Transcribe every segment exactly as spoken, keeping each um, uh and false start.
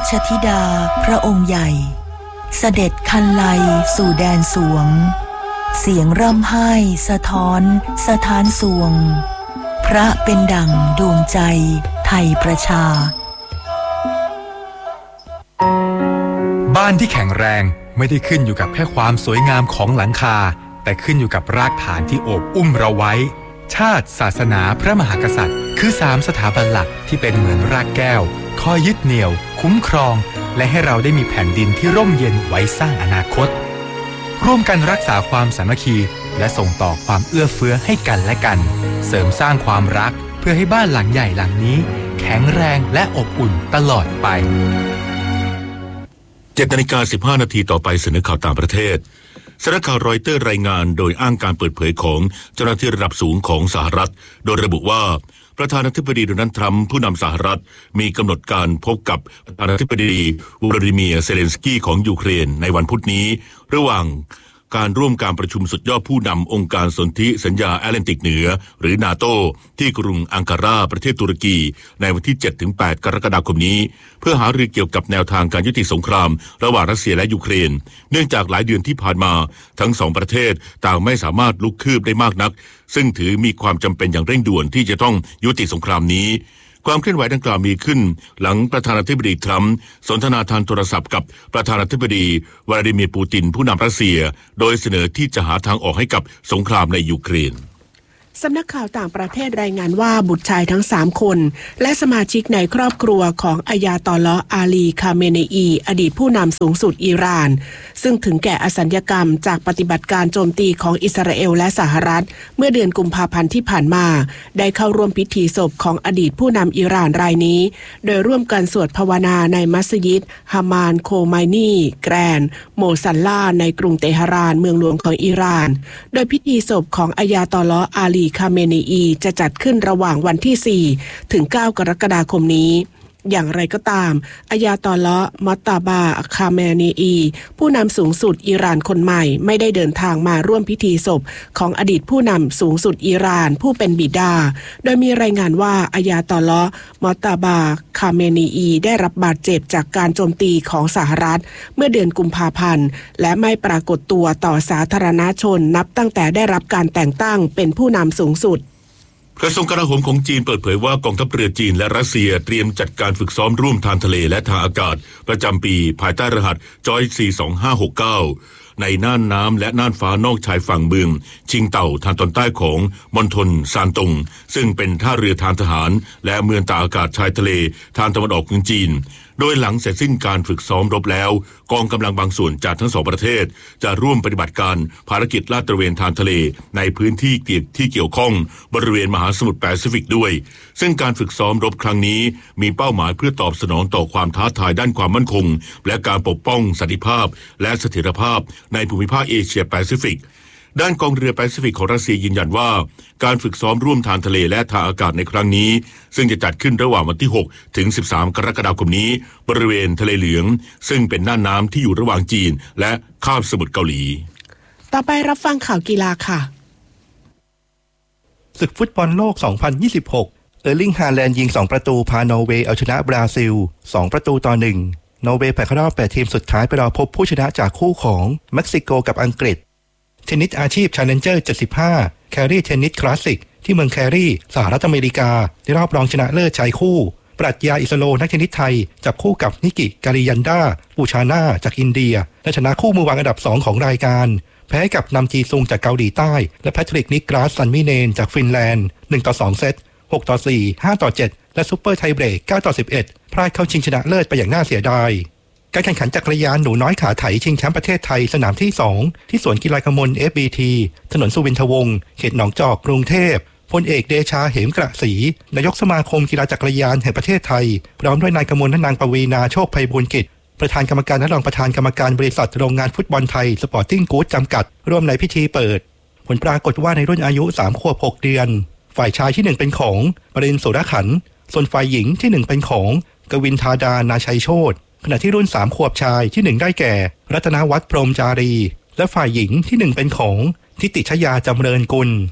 ชธิดาพระองค์ใหญ่เสด็จคันไลสู่แดนสวงเสียงร่ำไห้สะท้อนสถานสวงพระเป็นดั่งดวงใจไทยประชาบ้านที่แข็งแรงไม่ได้ขึ้นอยู่กับแค่ความสวยงามของหลังคาแต่ขึ้นอยู่กับรากฐานที่โอบอุ้มเราไว้ชาติศาสนาพระมหากษัตริย์คือสามสถาบันหลักที่เป็นเหมือนรากแก้วคอยยึดเหนี่ยวคุ้มครองและให้เราได้มีแผ่นดินที่ร่มเย็นไว้สร้างอนาคตร่วมกันรักษาความสามัคคีและส่งต่อความเอื้อเฟื้อให้กันและกันเสริมสร้างความรักเพื่อให้บ้านหลังใหญ่หลังนี้แข็งแรงและอบอุ่นตลอดไปเจ็ดนาฬิกาสิบห้านาทีต่อไปเสนอข่าวต่างประเทศสำนักข่าวรอยเตอร์รายงานโดยอ้างการเปิดเผยของเจ้าหน้าที่ระดับสูงของสหรัฐโดยระบุว่าประธานาธิบดีโดนัลด์ทรัมป์ผู้นำสหรัฐมีกำหนดการพบกับประธานาธิบดีวลาดิเมียร์เซเลนสกี้ของยูเครนในวันพุธนี้ระหว่างการร่วมการประชุมสุดยอดผู้นำองค์การสนธิสัญญาแอตแลนติกเหนือหรือนาโตที่กรุงอังการาประเทศตุรกีในวันที่ เจ็ดถึงแปด กรกฎาคมนี้เพื่อหารือเกี่ยวกับแนวทางการยุติสงครามระหว่างรัสเซียและยูเครนเนื่องจากหลายเดือนที่ผ่านมาทั้งสองประเทศต่างไม่สามารถลุกคืบได้มากนักซึ่งถือมีความจำเป็นอย่างเร่งด่วนที่จะต้องยุติสงครามนี้ความเคลื่อนไหวดังกล่าวมีขึ้นหลังประธานาธิบดีทรัมป์สนทนาทางโทรศัพท์กับประธานาธิบดีวลาดิเมียร์ปูตินผู้นำรัสเซียโดยเสนอที่จะหาทางออกให้กับสงครามในยูเครนสำนักข่าวต่างประเทศรายงานว่าบุตรชายทั้งสามคนและสมาชิกในครอบครัวของอายาตอลออาลีคาเมเนอีอดีตผู้นำสูงสุดอิหร่านซึ่งถึงแก่อสัญญกรรมจากปฏิบัติการโจมตีของอิสราเอลและสหรัฐเมื่อเดือนกุมภาพันธ์ที่ผ่านมาได้เข้าร่วมพิธีศพของอดีตผู้นำอิหร่านรายนี้โดยร่วมกันสวดภาวนาในมัสยิดฮามานโคไมนีแกรนโมซัลลาในกรุงเตหะรานเมืองหลวงของอิหร่านโดยพิธีศพของอายาตอลออาลีคาเมเนอีจะจัดขึ้นระหว่างวันที่สี่ถึงเก้ากรกฎาคมนี้อย่างไรก็ตามอายาตอลอมัตตาบาคาเมเนอีผู้นำสูงสุดอิหร่านคนใหม่ไม่ได้เดินทางมาร่วมพิธีศพของอดีตผู้นำสูงสุดอิหร่านผู้เป็นบิดาโดยมีรายงานว่าอายาตอลอมัตตาบาคาเมเนอีได้รับบาดเจ็บจากการโจมตีของสหรัฐเมื่อเดือนกุมภาพันธ์และไม่ปรากฏตัวต่อสาธารณชนนับตั้งแต่ได้รับการแต่งตั้งเป็นผู้นำสูงสุดกระทรวงกลาโหมของจีนเปิดเผยว่ากองทัพเรือจีนและรัสเซียเตรียมจัดการฝึกซ้อมร่วมทางทะเลและทางอากาศประจำปีภายใต้รหัสจอย สี่ สอง ห้า หก เก้า ในน่านน้ำและน่านฟ้านอกชายฝั่งเมืองชิงเต่าทางตอนใต้ของมณฑลซานตงซึ่งเป็นท่าเรือทางทหารและเมืองตากอากาศชายทะเลทางตะวันออกของจีนโดยหลังเสร็จสิ้นการฝึกซ้อมรบแล้วกองกำลังบางส่วนจากทั้งสองประเทศจะร่วมปฏิบัติการภารกิจลาดตระเวนทางทะเลในพื้นที่เกี่ยวที่เกี่ยวข้องบริเวณมหาสมุทรแปซิฟิกด้วยซึ่งการฝึกซ้อมรบครั้งนี้มีเป้าหมายเพื่อตอบสนองต่อความท้าทายด้านความมั่นคงและการปกป้องสันติภาพและเสถียรภาพในภูมิภาคเอเชียแปซิฟิกด้านกองเรือแปซิฟิกของรัสเซียยืนยันว่าการฝึกซ้อมร่วมทางทะเลและทางอากาศในครั้งนี้ซึ่งจะจัดขึ้นระหว่างวันที่หกถึงสิบสามกรกฎาคมนี้บริเวณทะเลเหลืองซึ่งเป็นน่านน้ำที่อยู่ระหว่างจีนและคาบสมุทรเกาหลีต่อไปรับฟังข่าวกีฬาค่ะศึกฟุตบอลโลกสองพันยี่สิบหกเออร์ลิงฮาแลนด์ยิงสองประตูพานอร์เวย์เอาชนะบราซิลสองประตูต่อหนึ่งนอร์เวย์ผ่านเข้ารอบแปดทีมสุดท้ายไปรอพบผู้ชนะจากคู่ของเม็กซิโกกับอังกฤษเทนนิสอาชีพ Challenger เจ็ดสิบห้า แครี่เทนนิสคลาสสิกที่เมืองแครี่สหรัฐอเมริกาในรอบรองชนะเลิศชายคู่ปรัชญาอิสโลนักเทนนิสไทยจับคู่กับนิกิการิยันดาปูชาน่าจากอินเดียและชนะคู่มือวางอันดับสองของรายการแพ้กับนำจีซุงจากเกาหลีใต้และแพทริกนิกราสซันมิเนนจากฟินแลนด์หนึ่งต่อสองเซตหกต่อสี่ ห้าต่อเจ็ดและซุปเปอร์ไทเบรกเก้าต่อสิบเอ็ดพลาดเข้าชิงชนะเลิศไปอย่างน่าเสียดายการแข่งขันจักรยานหนูน้อยขาไถชิงแชมป์ประเทศไทยสนามที่สองที่สวนกีฬากมล เอฟ บี ที ถนนสุวินทวงศ์เขตหนองจอกกรุงเทพพลเอกเดชาเหมกระศรีนายกสมาคมกีฬาจักรยานแห่งประเทศไทยพร้อมด้วยนายกมลและนางปวีณาโชคไพบูลย์กิจประธานกรรมการและรองประธานกรรมการบริษัทโรงงานฟุตบอลไทยสปอร์ติ้งกู๊ดจำกัดร่วมในพิธีเปิดผลปรากฏว่าในรุ่นอายุสามขวบหกเดือนฝ่ายชายที่หนึ่งเป็นของปรินทร์ โสรขันธ์ส่วนฝ่ายหญิงที่หนึ่งเป็นของกวินธาดานาชัยโชติขณะที่รุ่นสามขวบชายที่หนึ่งได้แก่รัตนวัฒน์พรหมจารีและฝ่ายหญิงที่หนึ่งเป็นของทิติชยาจำเริญกุล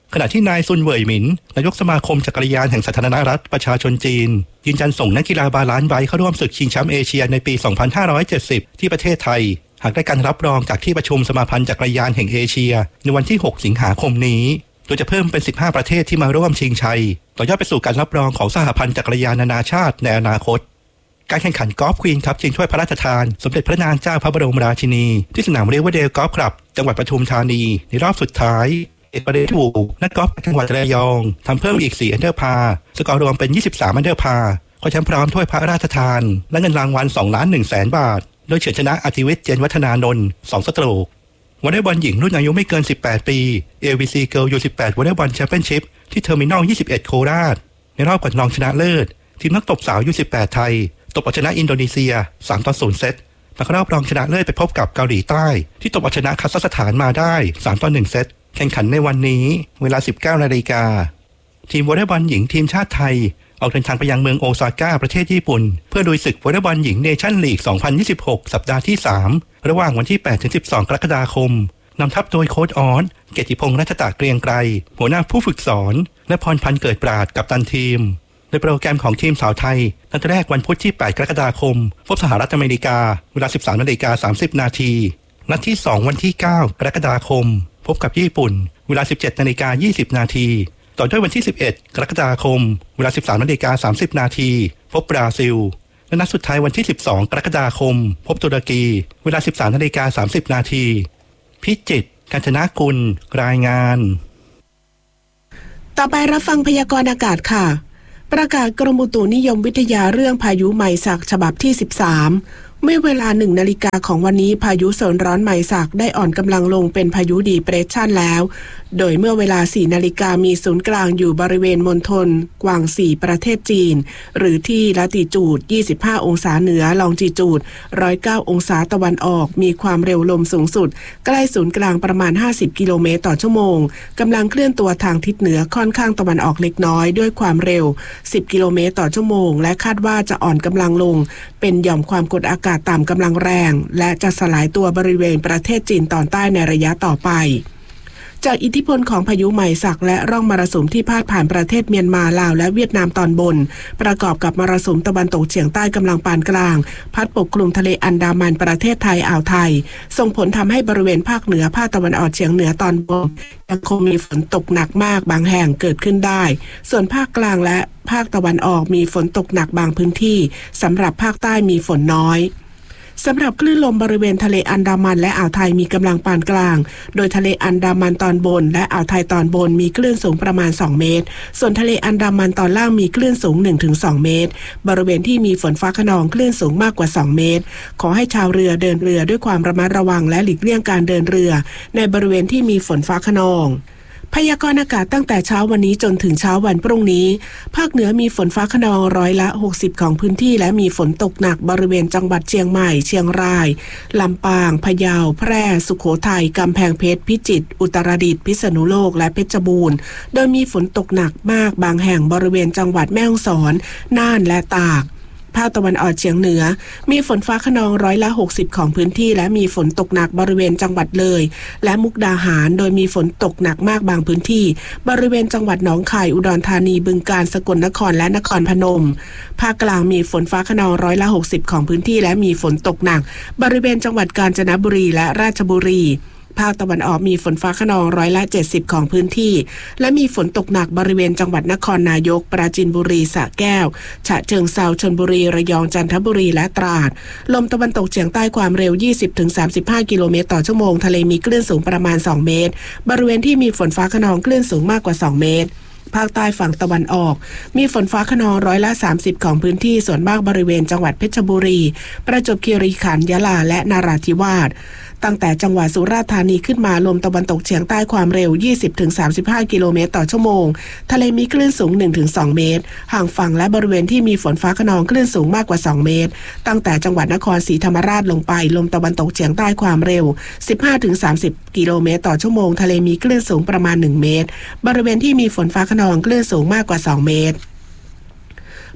ขณะที่นายซุนเหวยหมินนายกสมาคมจักรยานแห่งสาธารณรัฐประชาชนจีนยืนยันส่งนักกีฬาบาลานซ์ไบค์เข้าร่วมศึกชิงแชมป์เอเชียในปี สองพันห้าร้อยเจ็ดสิบ ที่ประเทศไทยหากได้การรับรองจากที่ประชุมสมาพันธ์จักรยานแห่งเอเชียในวันที่ หก สิงหาคมนี้โดยจะเพิ่มเป็น สิบห้า ประเทศที่มาร่วมชิงชัยต่อยอดไปสู่การรับรองของสหพันธ์จักรยานนานาชาติในอนาคตการแข่งขันกอล์ฟควีนคัพชิงถ้วยพระราชทานสมเด็จพระนางเจ้าพระบรมราชินีที่สนามเรเวอร์เดลกอล์ฟคลับจังหวัดปทุมธานีในรอบสุดท้ายเอ็ดประเดถูนักกอล์ฟจังหวัดระยองทำเพิ่มอีกสี่อันเดอร์พาร์สกอร์รวมเป็นยี่สิบสามอันเดอร์พาร์คว้าแชมป์พร้อมถ้วยพระราชทานและเงินรางวัลสองล้านหนึ่งแสนบาทโดยเฉือนชนะอธิวิทย์เจนวัฒนานนท์สองสโตรกวอลเลย์บอลหญิงรุ่นอายุไม่เกินสิบแปดปี เอ วี ซี Girl ยู สิบแปด วอลเลย์บอลแชมเปี้ยนชิพที่เทอร์มินอลยี่สิบเอ็ดโคราชในรอบก่อนรองชนะเลิศทีมนักตบสาว ยู สิบแปด ไทยตบเอาชนะอินโดนีเซีย สามต่อศูนย์ เซตและรอบรองชนะเลิศไปพบกับเกาหลีใต้ที่ตบเอาชนะคาซัคสถานมาได้ สามต่อหนึ่ง เซตแข่งขันในวันนี้เวลา สิบเก้านาฬิกาทีมวอลเลย์บอลหญิงทีมชาติไทยออกเดินทางไปยังเมืองโอซาก้าประเทศญี่ปุ่นเพื่อลุยศึกวอลเลย์บอลหญิงเนชั่นลีก สองพันยี่สิบหก สัปดาห์ที่ สามระหว่างวันที่ แปดถึงสิบสอง กรกฎาคมนำทัพโดยโค้ชออนเกียรติพงษ์รัชตะเกรียงไกรหัวหน้าผู้ฝึกสอนและพรพันธ์เกิดปราดกัปตันทีมในโปรแกรมของทีมสาวไทยนัดแรกวันพุธที่ แปด กรกฎาคมพบสหรัฐอเมริกาเวลา สิบสามนาฬิกาสามสิบนาทีนัดที่สองวันที่ เก้ากรกฎาคมพบกับญี่ปุ่นเวลา สิบเจ็ดนาฬิกายี่สิบนาทีต่อด้วยวันที่ สิบเอ็ด กรกฎาคมเวลา สิบสามนาฬิกาสามสิบนาทีพบบราซิลและนัดสุดท้ายวันที่ สิบสอง กรกฎาคมพบตุรกีเวลา สิบสามนาฬิกาสามสิบนาทีพิจิตรกาญจนกุลรายงานต่อไปรับฟังพยากรณ์อากาศค่ะประกาศกรมอุตุนิยมวิทยาเรื่องพายุไมศักฉบับที่สิบสามเมื่อเวลาหนึ่งนาฬิกาของวันนี้พายุโซนร้อนไมศักได้อ่อนกำลังลงเป็นพายุดีเปรสชันแล้วโดยเมื่อเวลาสี่นาฬิกามีศูนย์กลางอยู่บริเวณมณฑลกวางซีประเทศจีนหรือที่ละติจูดยี่สิบห้าองศาเหนือลองจิจูดหนึ่งร้อยเก้าองศาตะวันออกมีความเร็วลมสูงสุดใกล้ศูนย์กลางประมาณห้าสิบกิโลเมตรต่อชั่วโมงกำลังเคลื่อนตัวทางทิศเหนือค่อนข้างตะวันออกเล็กน้อยด้วยความเร็วสิบกิโลเมตรต่อชั่วโมงและคาดว่าจะอ่อนกำลังลงเป็นหย่อมความกดอากาศต่ำกำลังแรงและจะสลายตัวบริเวณประเทศจีนตอนใต้ในระยะต่อไปจากอิทธิพลของพายุไมศักและร่องมรสุมที่พาดผ่านประเทศเมียนมาลาวและเวียดนามตอนบนประกอบกับมรสุมตะวันตกเฉียงใต้กำลังปานกลางพัดปกคลุมทะเลอันดามันประเทศไทยอ่าวไทยส่งผลทำให้บริเวณภาคเหนือภาคตะวันออกเฉียงเหนือตอนบนยังคงมีฝนตกหนักมากบางแห่งเกิดขึ้นได้ส่วนภาคกลางและภาคตะวันออกมีฝนตกหนักบางพื้นที่สำหรับภาคใต้มีฝนน้อยสำหรับคลื่นลมบริเวณทะเลอันดามันและอ่าวไทยมีกำลังปานกลางโดยทะเลอันดามันตอนบนและอ่าวไทยตอนบนมีคลื่นสูงประมาณสองเมตรส่วนทะเลอันดามันตอนล่างมีคลื่นสูง หนึ่งถึงสอง เมตรบริเวณที่มีฝนฟ้าคะนองคลื่นสูงมากกว่าสองเมตรขอให้ชาวเรือเดินเรือด้วยความระมัดระวังและหลีกเลี่ยงการเดินเรือในบริเวณที่มีฝนฟ้าคะนองพยากรณ์อากาศตั้งแต่เช้าวันนี้จนถึงเช้าวันพรุ่งนี้ภาคเหนือมีฝนฟ้าคะนองร้อยละหกสิบของพื้นที่และมีฝนตกหนักบริเวณจังหวัดเชียงใหม่เชียงรายลำปางพะเยาแพร่สุโขทัยกำแพงเพชรพิจิตรอุตรดิตถ์พิษณุโลกและเพชรบูรณ์โดยมีฝนตกหนักมากบางแห่งบริเวณจังหวัดแม่ฮ่องสอนน่านและตากภาคตะวันออกเฉียงเหนือมีฝนฟ้าคะนองร้อยละหกสิบของพื้นที่และมีฝนตกหนักบริเวณจังหวัดเลยและมุกดาหารโดยมีฝนตกหนักมากบางพื้นที่บริเวณจังหวัดหนองคายอุดรธานีบึงกาฬสกลนครและนครพนมภาคกลางมีฝนฟ้าคะนองร้อยละหกสิบของพื้นที่และมีฝนตกหนักบริเวณจังหวัดกาญจนบุรีและราชบุรีภาคตะวันออกมีฝนฟ้าคะนองร้อยละเจ็ดสิบของพื้นที่และมีฝนตกหนักบริเวณจังหวัดนครนายกปราจีนบุรีสระแก้วฉะเชิงเทราชลบุรีระยองจันทบุรีและตราดลมตะวันตกเฉียงใต้ความเร็ว ยี่สิบถึงสามสิบห้า กิโลเมตรต่อชั่วโมงทะเลมีคลื่นสูงประมาณสองเมตรบริเวณที่มีฝนฟ้าคะนองคลื่นสูงมากกว่าสองเมตรภาคใต้ฝั่งตะวันออกมีฝนฟ้าคะนองร้อยละสามสิบของพื้นที่ส่วนมากบริเวณจังหวัดเพชรบุรีประจวบคีรีขันธ์ยะลาและนราธิวาสตั้งแต่จังหวัดสุราษฎร์ธานีขึ้นมาลมตะวันตกเฉียงใต้ความเร็ว ยี่สิบถึงสามสิบห้า กิโลเมตรต่อชั่วโมงทะเลมีคลื่นสูง หนึ่งถึงสอง เมตรห่างฝั่งและบริเวณที่มีฝนฟ้าคะนองคลื่นสูงมากกว่าสองเมตรตั้งแต่จังหวัดนครศรีธรรมราชลงไปลมตะวันตกเฉียงใต้ความเร็ว สิบห้าถึงสามสิบ กิโลเมตรต่อชั่วโมงทะเลมีคลื่นสูงประมาณหนึ่งเมตรบริเวณที่มีฝนฟ้าคะนองคลื่นสูงมากกว่าสองเมตร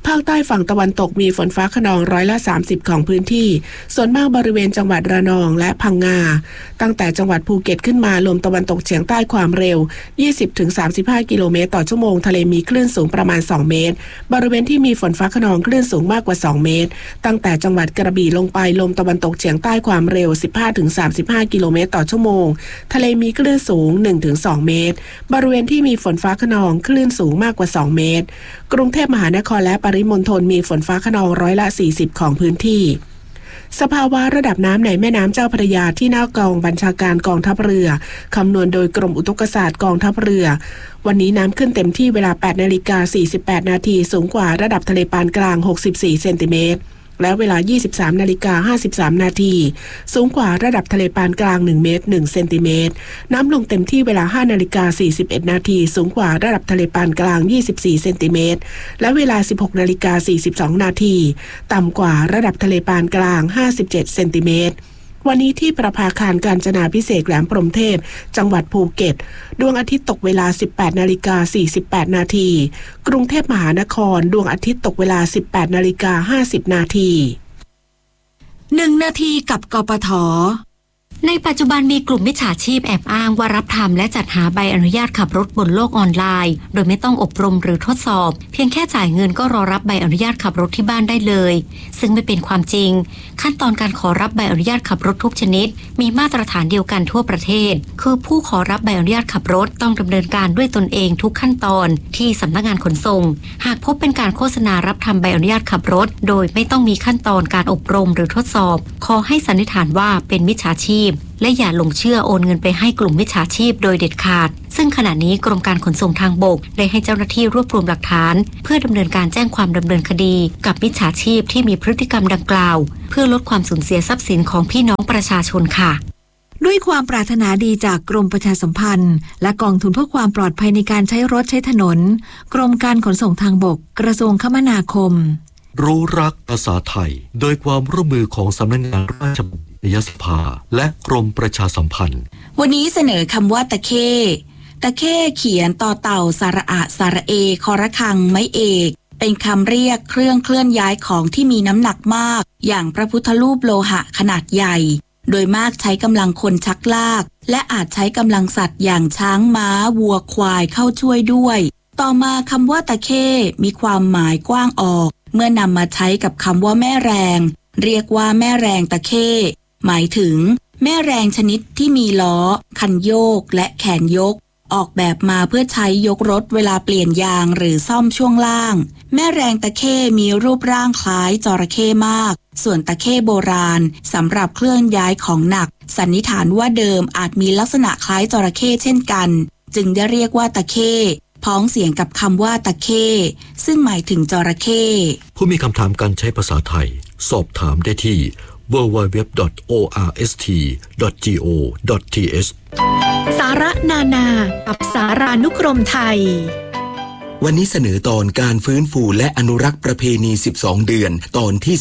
ภาคใต้ฝั่งตะวันตกมีฝนฟ้าคะนองร้อยละสามสิบของพื้นที่ส่วนมากบริเวณจังหวัดระนองและพังงาตั้งแต่จังหวัดภูเก็ตขึ้นมาลมตะวันตกเฉียงใต้ความเร็ว ยี่สิบถึงสามสิบห้า กิโลเมตรต่อชั่วโมงทะเลมีคลื่นสูงประมาณสองเมตรบริเวณที่มีฝนฟ้าคะนองคลื่นสูงมากกว่าสองเมตรตั้งแต่จังหวัดกระบี่ลงไปลมตะวันตกเฉียงใต้ความเร็ว สิบห้าถึงสามสิบห้า กิโลเมตรต่อชั่วโมงทะเลมีคลื่นสูง หนึ่งถึงสอง เมตรบริเวณที่มีฝนฟ้าคะนองคลื่นสูงมากกว่าสองเมตรกรุงเทพมหานครและปริมณฑลมีฝนฟ้าคะนองร้อยละสี่สิบของพื้นที่สภาวะระดับน้ำในแม่น้ำเจ้าพระยาที่หน้ากองบัญชาการกองทัพเรือคำนวณโดยกรมอุตุกศาสตร์กองทัพเรือวันนี้น้ำขึ้นเต็มที่เวลา แปดนาฬิกาสี่สิบแปด นาทีสูงกว่าระดับทะเลปานกลางหกสิบสี่เซนติเมตรและเวลา ยี่สิบสามนาฬิกาห้าสิบสาม นาทีสูงกว่าระดับทะเลปานกลางหนึ่งเมตรหนึ่งเซนติเมตรน้ำลงเต็มที่เวลา ห้านาฬิกาสี่สิบเอ็ด นาทีสูงกว่าระดับทะเลปานกลางยี่สิบสี่เซนติเมตรและเวลา สิบหกนาฬิกาสี่สิบสอง นาทีต่ำกว่าระดับทะเลปานกลางห้าสิบเจ็ดเซนติเมตรวันนี้ที่ประภาคารกาญจนาภิเษกแหลมพรหมเทพจังหวัดภูเก็ตดวงอาทิตย์ตกเวลา สิบแปดนาฬิกาสี่สิบแปด นาทีกรุงเทพมหานครดวงอาทิตย์ตกเวลา สิบแปดนาฬิกาห้าสิบ นาทีหนึ่งนาทีกับกปท. ในปัจจุบันมีกลุ่มมิจฉาชีพแอบอ้างว่ารับทำและจัดหาใบอนุญาตขับรถบนโลกออนไลน์โดยไม่ต้องอบรมหรือทดสอบเพียงแค่จ่ายเงินก็รอรับใบอนุญาตขับรถที่บ้านได้เลยซึ่งไม่เป็นความจริงขั้นตอนการขอรับใบอนุญาตขับรถทุกชนิดมีมาตรฐานเดียวกันทั่วประเทศคือผู้ขอรับใบอนุญาตขับรถต้องดำเนินการด้วยตนเองทุกขั้นตอนที่สำนักงานขนส่งหากพบเป็นการโฆษณารับทำใบอนุญาตขับรถโดยไม่ต้องมีขั้นตอนการอบรมหรือทดสอบขอให้สันนิษฐานว่าเป็นมิจฉาชีพและอย่าหลงเชื่อโอนเงินไปให้กลุ่มมิจฉาชีพโดยเด็ดขาดซึ่งขณะนี้กรมการขนส่งทางบกได้ให้เจ้าหน้าที่รวบรวมหลักฐานเพื่อดำเนินการแจ้งความดำเนินคดีกับมิจฉาชีพที่มีพฤติกรรมดังกล่าวเพื่อลดความสูญเสียทรัพย์สินของพี่น้องประชาชนค่ะด้วยความปรารถนาดีจากกรมประชาสัมพันธ์และกองทุนเพื่อความปลอดภัยในการใช้รถใช้ถนนกรมการขนส่งทางบกกระทรวงคมนาคมรู้รักภาษาไทยโดยความร่วมมือของสำนักงานราชบัณฑิตยสภาและกรมประชาสัมพันธ์วันนี้เสนอคำว่าตะเข้ตะเข้เขียนต่อเต่าสระอะสระเอคอระฆังไม้เอกเป็นคำเรียกเครื่องเคลื่อนย้ายของที่มีน้ำหนักมากอย่างพระพุทธรูปโลหะขนาดใหญ่โดยมากใช้กำลังคนชักลากและอาจใช้กำลังสัตว์อย่างช้างม้าวัวควายเข้าช่วยด้วยต่อมาคำว่าตะเข้มีความหมายกว้างออกเมื่อนำมาใช้กับคำว่าแม่แรงเรียกว่าแม่แรงตะเข้หมายถึงแม่แรงชนิดที่มีล้อคันโยกและแขนยกออกแบบมาเพื่อใช้ยกรถเวลาเปลี่ยนยางหรือซ่อมช่วงล่างแม่แรงตะเข้มีรูปร่างคล้ายจระเข้มากส่วนตะเข้โบราณสำหรับเคลื่อนย้ายของหนักสันนิษฐานว่าเดิมอาจมีลักษณะคล้ายจระเข้เช่นกันจึงได้เรียกว่าตะเข้พ้องเสียงกับคำว่าตะเข้ซึ่งหมายถึงจระเข้ผู้มีคำถามการใช้ภาษาไทยสอบถามได้ที่ ดับเบิลยู ดับเบิลยู ดับเบิลยู ดอท โอ อาร์ เอส ที ดอท จี โอ ดอท ที เอชสาระนานากับสารานุกรมไทยวันนี้เสนอตอนการฟื้นฟูและอนุรักษ์ประเพณีสิบสองเดือนตอนที่